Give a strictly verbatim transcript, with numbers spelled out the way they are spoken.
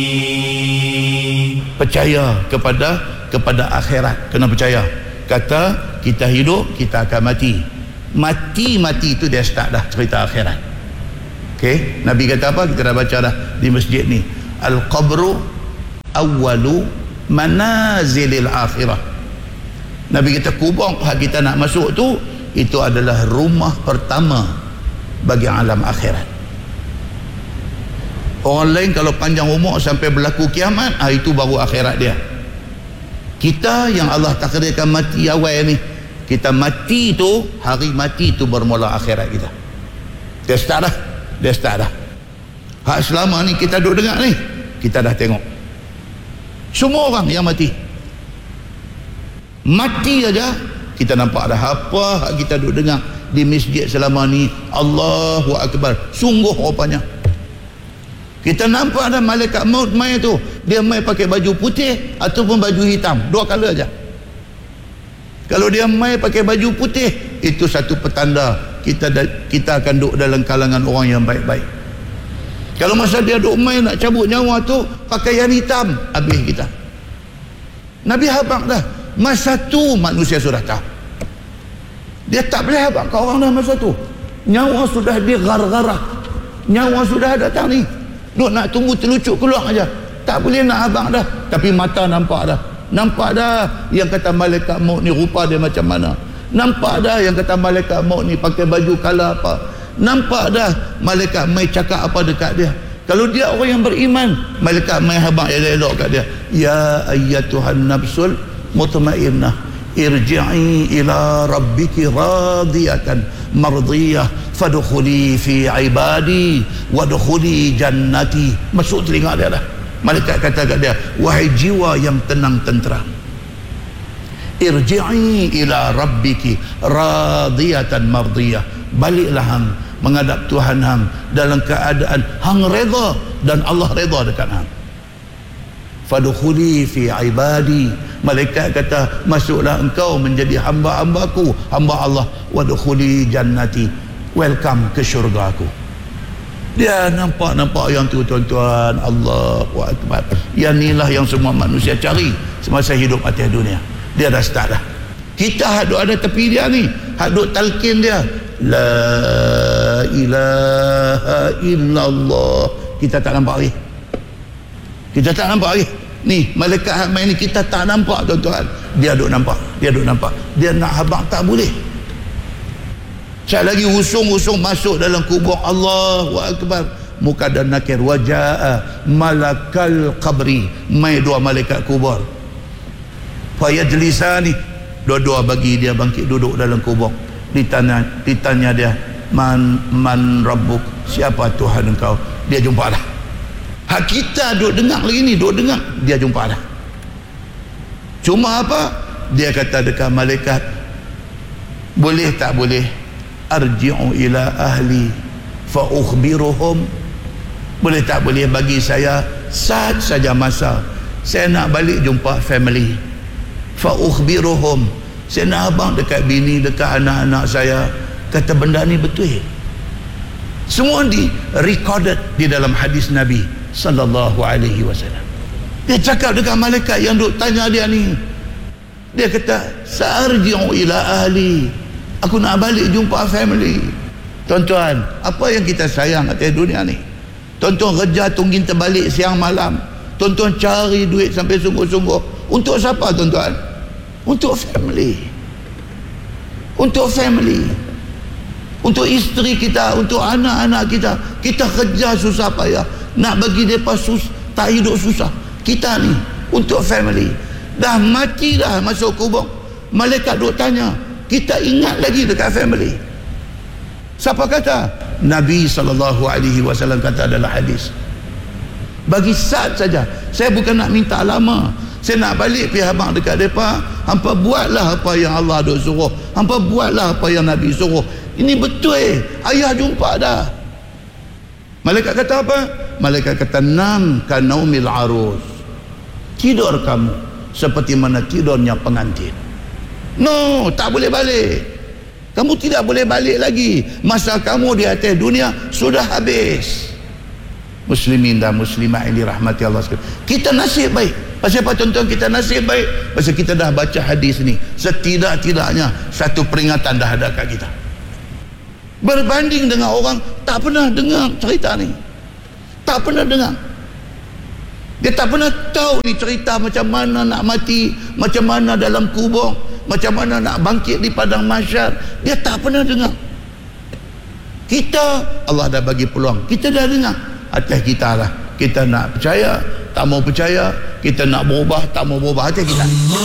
Percaya kepada kepada akhirat. Kena percaya. Kata kita hidup, kita akan mati. Mati-mati itu dia start dah cerita akhirat. Okey, Nabi kata apa? Kita dah baca dah di masjid ni. Al-qabru awwalu manazilil akhirah. Nabi kata kubur hak kita nak masuk tu, itu adalah rumah pertama bagi alam akhirat. Orang lain kalau panjang umur sampai berlaku kiamat, ah, itu baru akhirat dia. Kita yang Allah takdirkan mati awal ni, kita mati tu, hari mati tu bermula akhirat kita. Dia start dah. Dia start dah. Hak selama ni kita duduk dengar ni, kita dah tengok. Semua orang yang mati. Mati aja kita nampak dah apa hak kita duduk dengar di masjid selama ni. Allahu Akbar. Sungguh rupanya. Kita nampak dah malaikat maut mai tu, dia mai pakai baju putih ataupun baju hitam, dua color aja. Kalau dia mai pakai baju putih, itu satu petanda kita kita akan duduk dalam kalangan orang yang baik-baik. Kalau masa dia duduk mai nak cabut nyawa tu pakaian hitam, habis kita. Nabi habaq dah. Masa tu manusia sudah tahu. Dia tak boleh habaq ke orang dah masa tu. Nyawa sudah digar-garak. Nyawa sudah datang ni. Duk nak tunggu terlucuk keluar aja. Tak boleh nak habaq dah. Tapi mata nampak dah. Nampak dah yang kata malaikat maut ni rupa dia macam mana. Nampak dah yang kata malaikat maut ni pakai baju kala apa. Nampak dah malaikat mai cakap apa dekat dia. Kalau dia orang yang beriman, malaikat mai habaq elok-elok kat dia. Ya ayyatuhan nafsul mutmainnah, irji'i ila rabbiki radiyatan mardiyah fadkhuli fi ibadi wadkhuli jannati. Masuk telinga dia dah. Malaikat kata kat dia, wahai jiwa yang tenang tentera, irji'i ila rabbiki radiyatan mardiyah, baliklah hang menghadap Tuhan hang dalam keadaan hang redha dan Allah redha dekat hang. Fadkhuli fi ibadi, malaikat kata masuklah engkau menjadi hamba-hambaku, hamba Allah. Wadkhuli jannati, welcome ke syurga aku. Dia nampak-nampak yang tu tuan-tuan. Allahu Akbar. Yang inilah yang semua manusia cari semasa hidup atas dunia. Dia dah start dah. Kita hadut ada tepi dia ni, hadut talqin dia, la ilaha illallah. Kita tak nampak lagi. Kita tak nampak lagi. Ni malaikat hak main ni kita tak nampak tuan-tuan. Dia duk nampak. Dia duk nampak. Dia nak habaq tak boleh. Sekali lagi usung-usung masuk dalam kubur. Allahu Akbar. Muka dan nakir. Waja'a malakal qabri. Mai dua malaikat kubur. Fayajlisani. Dua-dua bagi dia bangkit duduk dalam kubur. Ditanya, ditanya dia, Man man rabbuk, siapa Tuhan engkau? Dia jumpa dah. Hak kita duduk dengar lagi ni, duduk dengar, dia jumpa dah. Cuma apa? Dia kata dekat malaikat, boleh tak boleh arji'u ila ahli fa ukhbiruhum, boleh tak boleh bagi saya saat saja masa saya nak balik jumpa family, fa ukhbiruhum, saya nak abang dekat bini, dekat anak-anak saya, kata benda ni betul. Semua di recorded di dalam hadis Nabi sallallahu alaihi wasallam. Dia cakap dekat malaikat yang duk tanya dia ni, dia kata sa'arji'u ila ahli, aku nak balik jumpa family. Tuan-tuan, apa yang kita sayang atas dunia ni? Tuan-tuan kerja tunggin terbalik siang malam, tuan-tuan cari duit sampai sungguh-sungguh. Untuk siapa tuan-tuan? Untuk family. Untuk family. Untuk isteri kita, untuk anak-anak kita. Kita kerja susah payah nak bagi mereka sus, tak hidup susah. Kita ni untuk family. Dah mati dah masuk kubur, malaikat duk tanya, kita ingat lagi dekat family. Siapa kata? Nabi sallallahu alaihi wasallam kata dalam hadis, bagi saat saja, saya bukan nak minta lama, saya nak balik pergi habaq dekat mereka, hampa buatlah apa yang Allah duk suruh, hampa buatlah apa yang Nabi suruh. Ini betul, ayah jumpa dah. Malaikat kata apa? Malaikat kata, nam kanaumil arus, tidur kamu seperti mana tidurnya pengantin. No, tak boleh balik. Kamu tidak boleh balik lagi. Masa kamu di atas dunia sudah habis. muslimin dan muslimat yang dirahmati Allah sekalian, kita nasib baik. Pasal apa tuan-tuan kita nasib baik? Pasal kita dah baca hadis ni, setidak-tidaknya satu peringatan dah ada kat kita, berbanding dengan orang tak pernah dengar cerita ni, tak pernah dengar. Dia tak pernah tahu ni cerita macam mana nak mati, macam mana dalam kubur, macam mana nak bangkit di padang mahsyar. Dia tak pernah dengar. Kita, Allah dah bagi peluang, kita dah dengar. Atas kita lah, kita nak percaya, tak mau percaya, kita nak berubah, tak mau berubah, atas kita.